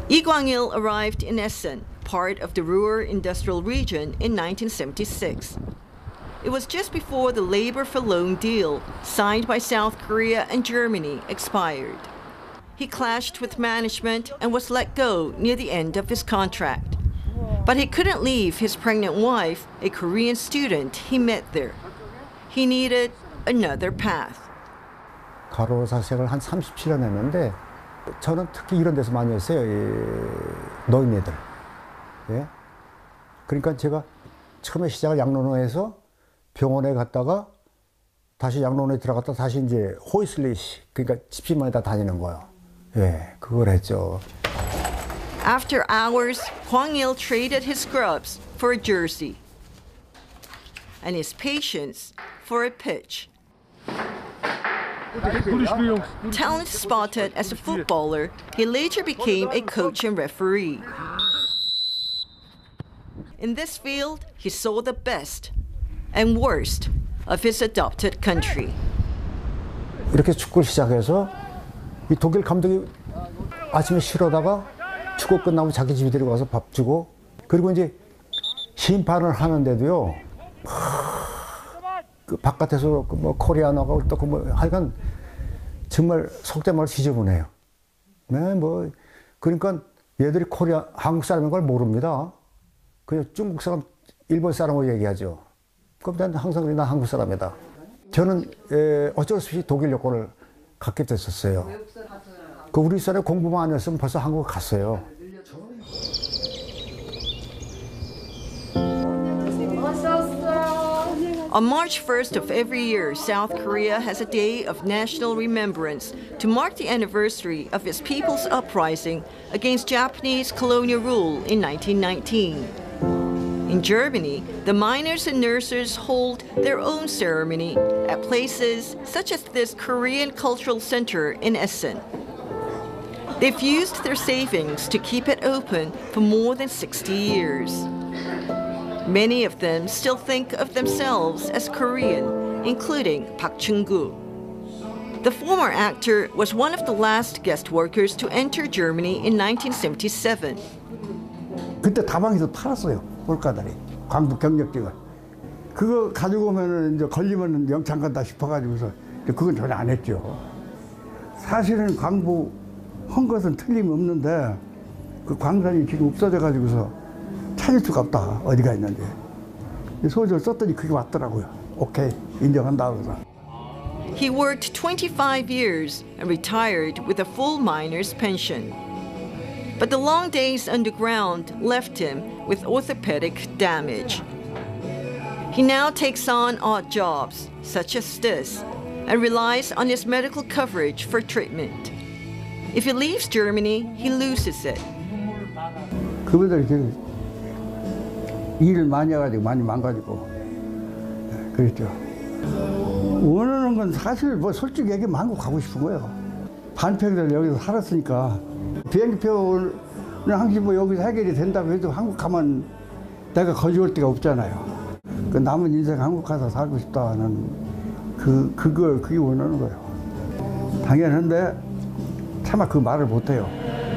Lee Kwang-il arrived in Essen, part of the Ruhr Industrial Region, in 1976. It was just before the labor for loan deal signed by South Korea and Germany expired. He clashed with management and was let go near the end of his contract. But he couldn't leave his pregnant wife, a Korean student he met there. He needed another path. 가로사 생활을 한 37년 했는데 저는 특히 이런 데서 많이 했어요. 이 노인네들. 예? 그러니까 제가 처음에 시작을 양로원에서 병원에 갔다가 다시 양로원에 들어갔다 다시 이제 호이슬리시, 그러니까 집집마다 다니는 거예요. 예, 그걸 했죠. After hours, Kwang-il traded his scrubs for a jersey and his patience for a pitch. Talent spotted as a footballer, he later became a coach and referee. In this field, he saw the best and worst of his adopted country. 이렇게 축구를 시작해서 이 독일 감독이 아침에 쉬러다가 축구 끝나면 자기 집에 데려가서 밥 주고, 그리고 이제 심판을 하는데도요, 그 바깥에서 뭐 코리아나가 또 그 뭐 하여간 정말 속된 말로 지저분해요. 네, 뭐 그러니까 얘들이 한국 사람인 걸 모릅니다. 그냥 중국 사람, 일본 사람으로 얘기하죠. 그럼 난 항상 나 한국 사람이다. 저는 어쩔 수 없이 독일 여권을 갖게 됐었어요. 그 우리 사람이 공부만 안 했으면 벌써 한국 갔어요. On March 1st of every year, South Korea has a day of national remembrance to mark the anniversary of its people's uprising against Japanese colonial rule in 1919. In Germany, the miners and nurses hold their own ceremony at places such as this Korean Cultural Center in Essen. They've used their savings to keep it open for more than 60 years. Many of them still think of themselves as Korean, including Park Chung-gu. The former actor was one of the last guest workers to enter Germany in 1977. 그때 다방에서 팔았어요, 볼까다리. 광부 경력직을. 그거 가지고 오면 이제 걸리면 영창 간다 싶어가지고서 그건 전혀 안 했죠. 사실은 광부 한 것은 틀림없는데 그 광산이 지금 없어져가지고서 찾을 수가 없다, 어디가 있는지. 소설 썼더니 그게 왔더라고요. 오케이, 인정한다 그래서. He worked 25 years and retired with a full miner's pension. But the long days underground left him with orthopedic damage. He now takes on odd jobs, such as this, and relies on his medical coverage for treatment. If he leaves Germany, he loses it. 그분들이 지금 일을 많이 해가지고 많이 망가지고 그랬죠. 원하는 건 사실 뭐 솔직히 얘기하면 한국 가고 싶은 거예요. 반평생 여기서 살았으니까 비행기표는 항상 뭐 여기서 해결이 된다고 해도 한국 가면 내가 거주할 데가 없잖아요. 그 남은 인생 한국 가서 살고 싶다는 그게 원하는 거예요. 당연한데 차마 그 말을 못 해요.